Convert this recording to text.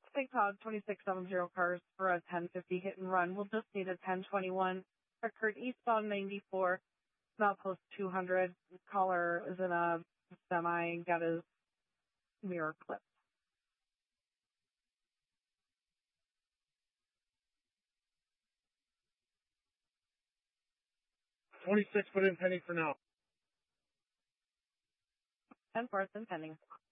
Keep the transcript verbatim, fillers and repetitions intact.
Big Todd, twenty-six seventy cars for a ten fifty hit and run. We'll just need a ten twenty-one. Occurred eastbound ninety-four, milepost two hundred. Caller is in a semi and got his mirror clipped. twenty-six put in pending for now. ten fourth and pending.